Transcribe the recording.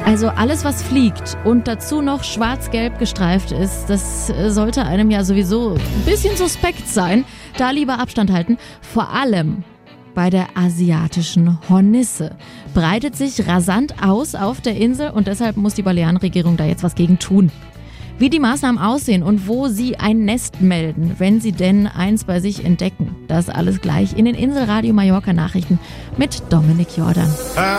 Also alles, was fliegt und dazu noch schwarz-gelb gestreift ist, das sollte einem ja sowieso ein bisschen suspekt sein. Da lieber Abstand halten. Vor allem bei der asiatischen Hornisse. Breitet sich rasant aus auf der Insel und deshalb muss die Balearenregierung da jetzt was gegen tun. Wie die Maßnahmen aussehen und wo Sie ein Nest melden, wenn Sie denn eins bei sich entdecken. Das alles gleich in den Inselradio Mallorca Nachrichten mit Dominik Jordan.